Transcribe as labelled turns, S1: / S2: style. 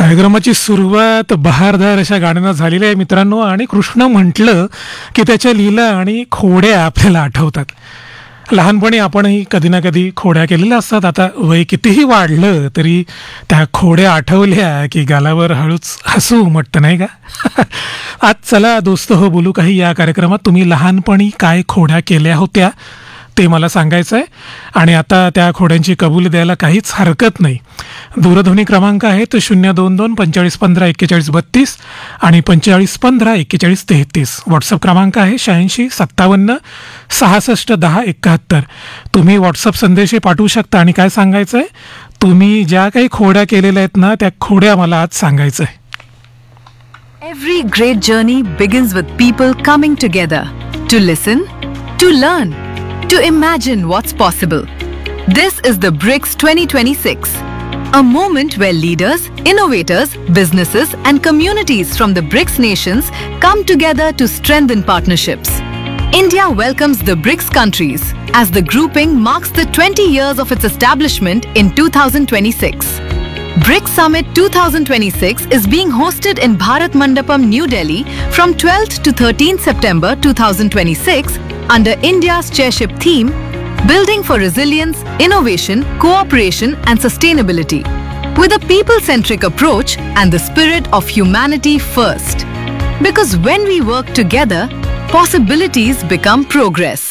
S1: कार्यक्रमाची सुरुवात बहारदार अशा गाण्यानं झालेली आहे मित्रांनो. आणि कृष्ण म्हटलं की त्याच्या लीला आणि खोड्या आपल्याला आठवतात. लहानपणी आपणही कधी ना कधी खोड्या केलेल्या असतात. आता वय कितीही वाढलं तरी त्या खोड्या आठवल्या की गालावर हळूच हसू उमटतं, नाही का? आज चला दोस्त हो बोलू काही या कार्यक्रमात तुम्ही लहानपणी काय खोड्या केल्या होत्या ते मला सांगायचं आहे. आणि आता त्या खोड्यांची कबुली द्यायला काहीच हरकत नाही. दूरध्वनी क्रमांक आहे तो 022 4515 4132 आणि 4515 4133. व्हॉट्सअप क्रमांक आहे 86 57 66 10 71. तुम्ही व्हॉट्सअप संदेश पाठवू शकता. आणि काय सांगायचं आहे, तुम्ही ज्या काही खोड्या केलेल्या आहेत ना त्या खोड्या मला आज सांगायचं आहे.
S2: Every great journey begins with people coming together to listen, to learn, to imagine what's possible. This is the BRICS 2026, a moment where leaders, innovators, businesses and communities from the BRICS nations come together to strengthen partnerships. India welcomes the BRICS countries as the grouping marks the 20 years of its establishment in 2026. BRICS Summit 2026 is being hosted in Bharat Mandapam, New Delhi from 12th to 13th September 2026 under India's chairship theme, Building for Resilience, Innovation, Cooperation and Sustainability, with a people-centric approach and the spirit of humanity first. Because when we work together, possibilities become progress.